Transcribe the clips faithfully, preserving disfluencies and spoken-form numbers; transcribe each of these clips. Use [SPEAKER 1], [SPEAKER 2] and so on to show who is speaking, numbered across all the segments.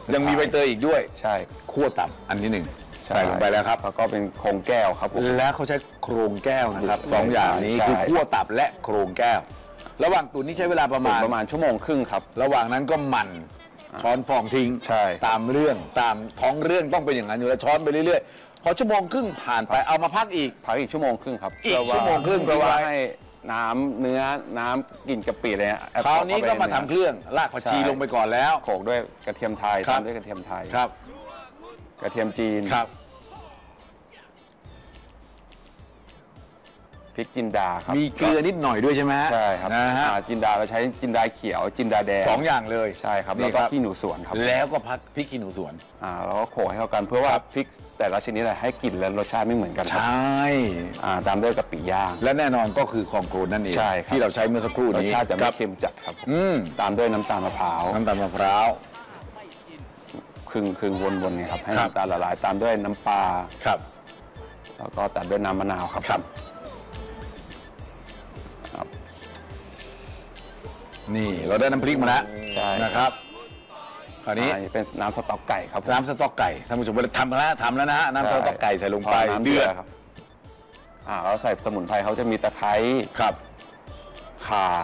[SPEAKER 1] ยังมีใบเตยอีกด้วย
[SPEAKER 2] ใช่
[SPEAKER 1] คั่วตับอันที่หนึ่งใส่ลงไปแล้วครับ
[SPEAKER 2] แล้วก็เป็นโครงแก้วครับผม
[SPEAKER 1] แล้วเขาใช้โครงแก้วนะครับ
[SPEAKER 2] ใช่
[SPEAKER 1] สองอย่างนี้
[SPEAKER 2] ใช่
[SPEAKER 1] คือคั่วตับและโครงแก้ว ระหว่างตุ๋นนี่ใช้เวลาประมาณ
[SPEAKER 2] ประมาณชั่วโมงครึ่งครับ
[SPEAKER 1] ระหว่างนั้นก็หมั่นช้อนฟองทิ้ง
[SPEAKER 2] ใช่ครับ
[SPEAKER 1] ตามเรื่องตามท้องเรื่องต้องเป็นอย่างนั้นอยู่แล้วช้อนไปเรื่อยๆพอชั่วโมงครึ่งผ่านไปเอามาพักอีก
[SPEAKER 2] พักอีกชั่วโมงครึ่งครับ
[SPEAKER 1] อีก
[SPEAKER 2] เพื่า
[SPEAKER 1] ชั่วโมงครึ่ง
[SPEAKER 2] เพื่อว่า
[SPEAKER 1] ทิ้งไว้
[SPEAKER 2] ให้น้ำเนื้อน้ำกลิ่นกะปิอะไรเนี่ย
[SPEAKER 1] คราวนี้ก็มาทำ
[SPEAKER 2] ข้
[SPEAKER 1] เครื่องรากผักชี
[SPEAKER 2] ใช่
[SPEAKER 1] ลงไปก่อนแล้ว
[SPEAKER 2] โขลกด้วยกระเทียมไทย
[SPEAKER 1] ครับ
[SPEAKER 2] ตามด้วยกระเทียมไทย
[SPEAKER 1] ครับ
[SPEAKER 2] กระเทียมจีน
[SPEAKER 1] ครับ
[SPEAKER 2] พริกจินดาครับ
[SPEAKER 1] มีเกลือนิดหน่อยด้วยใช่ไหมฮะ
[SPEAKER 2] ใช่ครับ
[SPEAKER 1] นะฮะ
[SPEAKER 2] อ่าจินดาเราใช้จินดาเขียวจินดาแดง
[SPEAKER 1] สองอย่างเลย
[SPEAKER 2] ใช่ครับ
[SPEAKER 1] นี่
[SPEAKER 2] แล้วก็
[SPEAKER 1] ครับ
[SPEAKER 2] ขี้หนูสวนครับ
[SPEAKER 1] แล้วก็พักพริกขี้หนูสวน
[SPEAKER 2] อ่าเราก็โขลกให้เข้ากันเพื่อว่า
[SPEAKER 1] ครับ
[SPEAKER 2] พริกแต่ละชนิดให้กลิ่นและรสชาติไม่เหมือนกัน
[SPEAKER 1] ใช
[SPEAKER 2] ครับ
[SPEAKER 1] ่
[SPEAKER 2] อ่าตามด้วยกะปิย่าง
[SPEAKER 1] และแน่นอนก็คือคองโคลนนั่นเอง
[SPEAKER 2] ใช่ครับ
[SPEAKER 1] ที่เราใช้เมื่อสักครู่
[SPEAKER 2] รส
[SPEAKER 1] นี้
[SPEAKER 2] ชาติจะ
[SPEAKER 1] ค
[SPEAKER 2] ไม่
[SPEAKER 1] รับ
[SPEAKER 2] เค็มจัดครับผม
[SPEAKER 1] อืม
[SPEAKER 2] ตามด้วยน้ำตาลมะพร้าว
[SPEAKER 1] น้ำตาลมะพร้าว
[SPEAKER 2] ครึ่งครึ่งวนๆเนี่ยครับให้
[SPEAKER 1] ครับ
[SPEAKER 2] น้ำตาลละลายตามด้วยน้ำปลา
[SPEAKER 1] ครับ
[SPEAKER 2] แล้วก็ตัดด้วยน้ำมะนาวครับ
[SPEAKER 1] ครับ นี่เราได้น้ำพริกมาแล้ว
[SPEAKER 2] ใช่
[SPEAKER 1] นะครับ คราวนี้
[SPEAKER 2] อันนี้เป็นน้ำสต๊อกไก่ครับผม
[SPEAKER 1] น้ำสต๊อกไก่ท่านผู้ชมทำแล้วทำแล้วนะฮะน้ำสต๊อกไก่ใส่ลงไป
[SPEAKER 2] พอน้ำ
[SPEAKER 1] เดือด
[SPEAKER 2] ครับอ่าเราใส่สมุนไพรเขาจะมีตะไคร้
[SPEAKER 1] ครับ
[SPEAKER 2] ข่า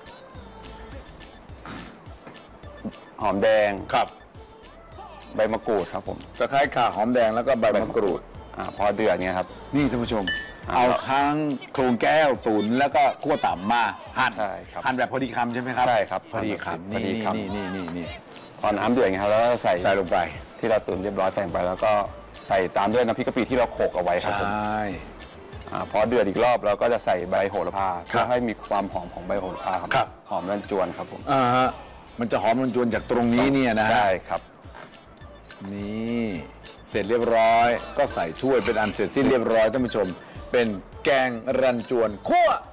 [SPEAKER 2] หอมแดง
[SPEAKER 1] ครับ
[SPEAKER 2] ใบมะกรูดครับผม
[SPEAKER 1] ตะไคร้ข่าหอมแดงแล้วก็ใบมะกรูด
[SPEAKER 2] อ่าพอเดือดเนี่ยครับ
[SPEAKER 1] นี่ท่านผู้ชม
[SPEAKER 2] อ่า
[SPEAKER 1] เอาทั้งโครงแก้วตุ๋นแล้วก็คั่วต่ำมาหั่น
[SPEAKER 2] ใช่ครับ
[SPEAKER 1] หั่นแบบพอดีคำใช่ไหมครับ
[SPEAKER 2] ใช่ครับ
[SPEAKER 1] พอดีคำ
[SPEAKER 2] พอ
[SPEAKER 1] นี่
[SPEAKER 2] ดี
[SPEAKER 1] นี่
[SPEAKER 2] คำ
[SPEAKER 1] นี่นี่นี่นี่
[SPEAKER 2] พอน้ำเดือดไงครับแล้วก็ใส่
[SPEAKER 1] ใส่ลงไป
[SPEAKER 2] ที่เราตุ๋นเรียบร้อยใส่ลงไป แล้วก็ใส่ตามด้วยน้ำพริกกะปิที่เราโขลกเอาไว้ครับ
[SPEAKER 1] ใช่
[SPEAKER 2] ผมอ่าพอเดือดอีกรอบเราก็จะใส่ใบโหระพา
[SPEAKER 1] ครั
[SPEAKER 2] เพื่อบ ให้มีความหอมของใบโหระพาครับ
[SPEAKER 1] ครับ
[SPEAKER 2] หอมรันจวนครับผม
[SPEAKER 1] อ่าฮะมันจะหอมมันจวนจากตรงนี้เนี่ยนะฮะ
[SPEAKER 2] ใช่ครับ
[SPEAKER 1] นี่เสร็จเรียบร้อย ก็ใส่ถ้วยเป็นอันเสร็จสิ้นเรียบร้อยท่านผู้ชม เป็นแกงรันจวนคั่ว